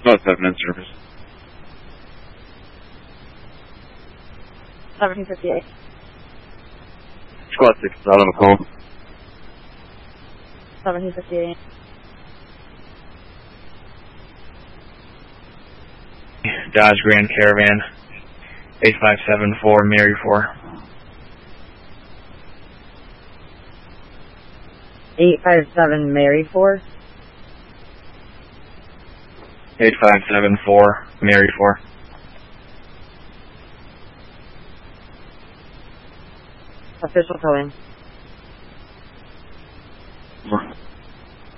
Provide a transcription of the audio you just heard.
About 7 in service. 1758. Squad 6 is out on the phone. 1758. Dodge Grand Caravan, 8574, Mary 4. 857 Mary 4. 8574, Mary 4. Official towing.